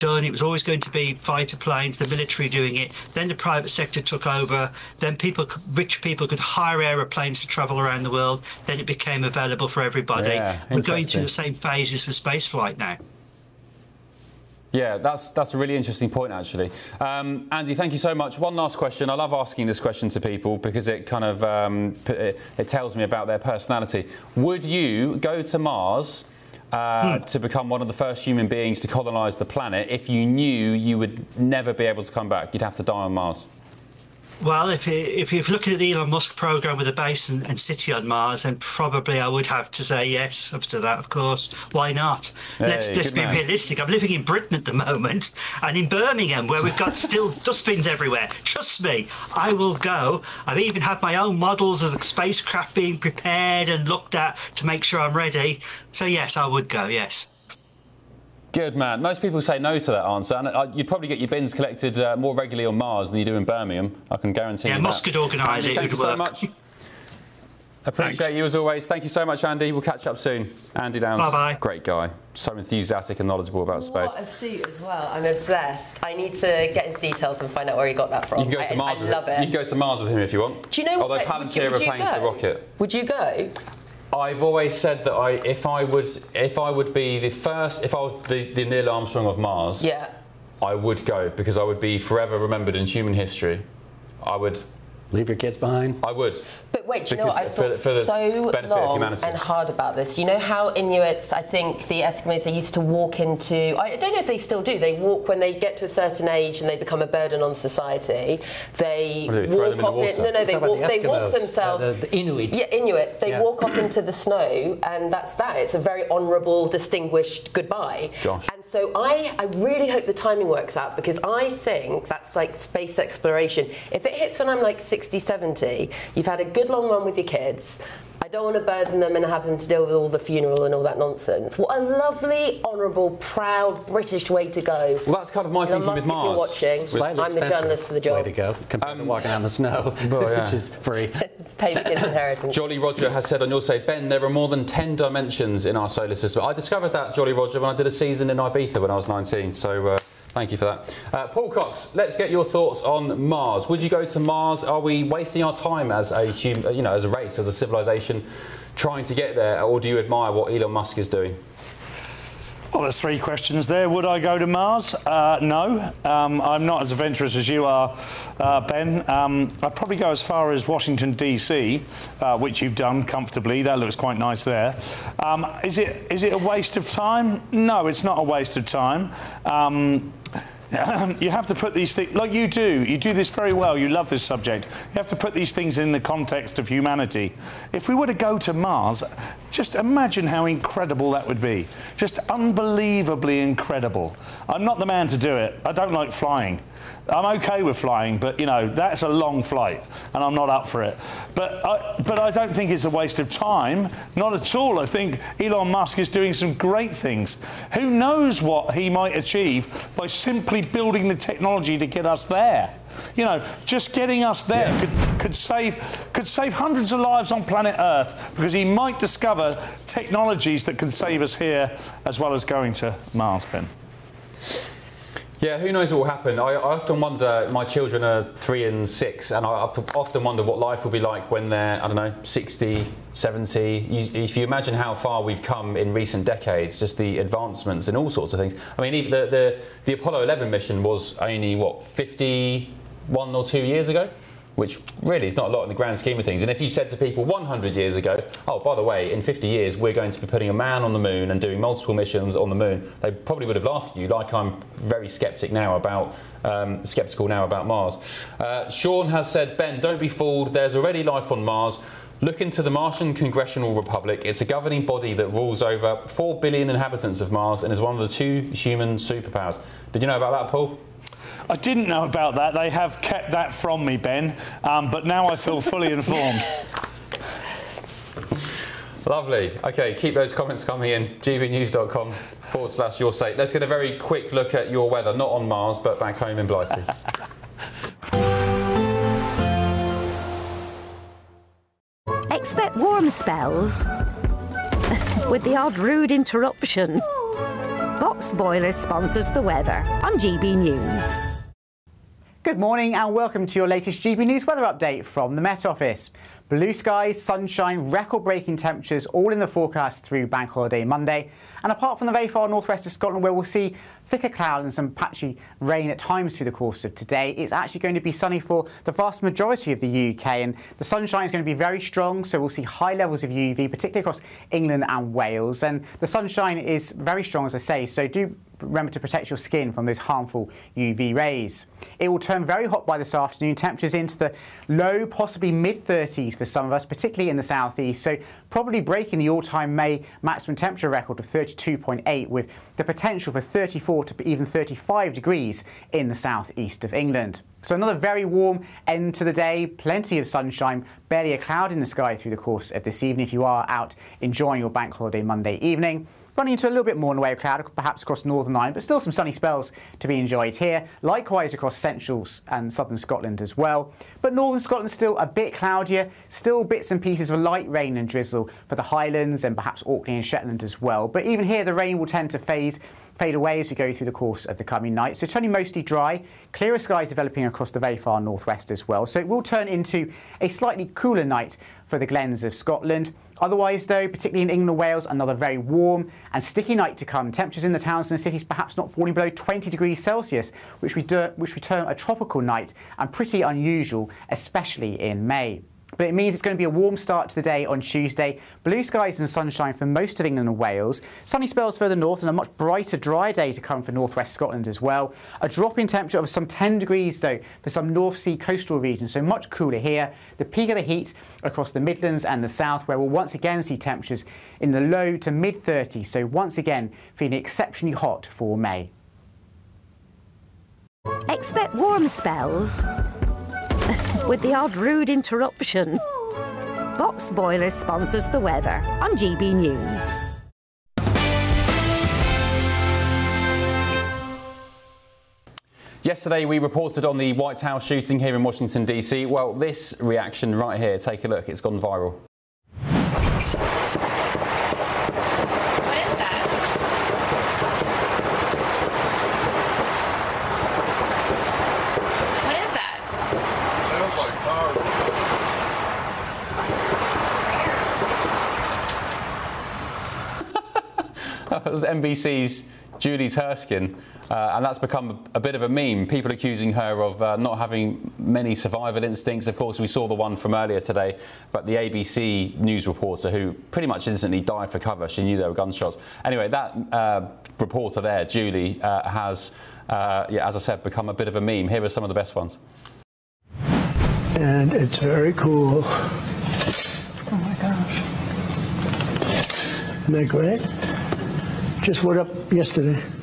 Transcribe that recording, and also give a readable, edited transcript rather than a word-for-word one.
done. It was always going to be fighter planes, the military doing it. Then the private sector took over. Then rich people could hire aeroplanes to travel around the world. Then it became available for everybody. Yeah, we're going through the same phases for spaceflight now. Yeah, that's a really interesting point, actually. Andy, thank you so much. One last question. I love asking this question to people because it kind of it tells me about their personality. Would you go to Mars to become one of the first human beings to colonise the planet if you knew you would never be able to come back? You'd have to die on Mars. Well, if you're looking at the Elon Musk program with a base and city on Mars, then probably I would have to say yes after that, of course. Why not? Hey, let's be realistic. I'm living in Britain at the moment, and in Birmingham, where we've got still dustbins everywhere. Trust me, I will go. I've even had my own models of the spacecraft being prepared and looked at to make sure I'm ready. So yes, I would go, yes. Good man. Most people say no to that answer, and you'd probably get your bins collected more regularly on Mars than you do in Birmingham. I can guarantee you that. Yeah, Musk could organise it. Thank you so much. Appreciate you as always. Thank you so much, Andy. We'll catch up soon. Andy Downs, bye-bye. Great guy. So enthusiastic and knowledgeable about space. What a suit as well. I'm obsessed. I need to get his details and find out where he got that from. You can go to Mars. I love it. You can go to Mars with him if you want. Do you know what? Although Palantir are paying for the rocket. Would you go? I've always said that if I would be the first, if I was the Neil Armstrong of Mars, yeah, I would go because I would be forever remembered in human history. I would. Leave your kids behind? I would. But wait, do you know what? I thought so long and hard about this. You know how Inuits, I think the Eskimos, they used to walk into, I don't know if they still do, they walk when they get to a certain age and they become a burden on society. They walk off it. No, they walk themselves. The Inuit. Yeah, Inuit. They walk off into the snow, and that's that. It's a very honourable, distinguished goodbye. Gosh. And so I really hope the timing works out, because I think that's like space exploration. If it hits when I'm like 60, 70, you've had a good long run with your kids. I don't want to burden them and have them to deal with all the funeral and all that nonsense. What a lovely, honourable, proud British way to go. Well, that's kind of my thinking with Mars. If you're watching, I'm the journalist for the job. Way to go, compared to walking on the snow, which is free. Pay the kids' inheritance. Jolly Roger has said on your site, Ben, there are more than 10 dimensions in our solar system. I discovered that, Jolly Roger, when I did a season in Ibiza when I was 19, so thank you for that. Paul Cox, let's get your thoughts on Mars. Would you go to Mars? Are we wasting our time as a as a race, as a civilization, trying to get there, or do you admire what Elon Musk is doing? Well, there's three questions there. Would I go to Mars? No. I'm not as adventurous as you are, Ben. I'd probably go as far as Washington, D.C., which you've done comfortably. That looks quite nice there. Is it a waste of time? No, it's not a waste of time. You have to put these things, like you do this very well, you love this subject. You have to put these things in the context of humanity. If we were to go to Mars, just imagine how incredible that would be. Just unbelievably incredible. I'm not the man to do it. I don't like flying. I'm okay with flying, but, you know, that's a long flight, and I'm not up for it. But I don't think it's a waste of time. Not at all. I think Elon Musk is doing some great things. Who knows what he might achieve by simply building the technology to get us there? You know, just getting us there could save hundreds of lives on planet Earth, because he might discover technologies that can save us here as well as going to Mars, Ben. Yeah, who knows what will happen. I often wonder, my children are 3 and 6, and I often wonder what life will be like when they're, I don't know, 60, 70. If you imagine how far we've come in recent decades, just the advancements in all sorts of things. I mean, even the Apollo 11 mission was only, what, 51 or 2 years ago? Which really is not a lot in the grand scheme of things. And if you said to people 100 years ago, oh, by the way, in 50 years, we're going to be putting a man on the moon and doing multiple missions on the moon, they probably would have laughed at you, like I'm very sceptical now about Mars. Sean has said, Ben, don't be fooled. There's already life on Mars. Look into the Martian Congressional Republic. It's a governing body that rules over 4 billion inhabitants of Mars and is one of the 2 human superpowers. Did you know about that, Paul? I didn't know about that. They have kept that from me, Ben, but now I feel fully informed. Lovely. OK, keep those comments coming in. gbnews.com/yoursake. Let's get a very quick look at your weather, not on Mars, but back home in Blighty. Expect warm spells with the odd rude interruption. Box Box Boilers sponsors the weather on GB News. Good morning and welcome to your latest GB News weather update from the Met Office. Blue skies, sunshine, record-breaking temperatures all in the forecast through Bank Holiday Monday. And apart from the very far northwest of Scotland where we'll see thicker cloud and some patchy rain at times through the course of today, it's actually going to be sunny for the vast majority of the UK, and the sunshine is going to be very strong, so we'll see high levels of UV, particularly across England and Wales. And the sunshine is very strong, as I say, so do remember to protect your skin from those harmful UV rays. It will turn very hot by this afternoon, temperatures into the low, possibly mid-30s for some of us, particularly in the southeast, so probably breaking the all-time May maximum temperature record of 32.8, with the potential for 34 to even 35 degrees in the southeast of England. So another very warm end to the day, plenty of sunshine, barely a cloud in the sky through the course of this evening if you are out enjoying your Bank Holiday Monday evening. Running into a little bit more in the way of cloud, perhaps across Northern Ireland, but still some sunny spells to be enjoyed here. Likewise across central and southern Scotland as well. But northern Scotland still a bit cloudier, still bits and pieces of light rain and drizzle for the Highlands and perhaps Orkney and Shetland as well. But even here the rain will tend to fade away as we go through the course of the coming night. So turning mostly dry, clearer skies developing across the very far northwest as well. So it will turn into a slightly cooler night for the glens of Scotland. Otherwise, though, particularly in England and Wales, another very warm and sticky night to come. Temperatures in the towns and cities perhaps not falling below 20 degrees Celsius, which we term a tropical night and pretty unusual, especially in May. But it means it's going to be a warm start to the day on Tuesday. Blue skies and sunshine for most of England and Wales. Sunny spells further north and a much brighter, dry day to come for northwest Scotland as well. A drop in temperature of some 10 degrees, though, for some North Sea coastal regions, so much cooler here. The peak of the heat across the Midlands and the south, where we'll once again see temperatures in the low to mid-30s, so once again feeling exceptionally hot for May. Expect warm spells with the odd rude interruption. Box Boilers sponsors the weather on GB News. Yesterday we reported on the White House shooting here in Washington DC. Well, this reaction right here, take a look, it's gone viral. It was NBC's Julie Terskin, and that's become a bit of a meme. People accusing her of not having many survival instincts. Of course, we saw the one from earlier today, but the ABC news reporter who pretty much instantly died for cover. She knew there were gunshots. Anyway, that reporter there, Julie, has, as I said, become a bit of a meme. Here are some of the best ones. And it's very cool. Oh my gosh. Isn't that great? Just went up yesterday.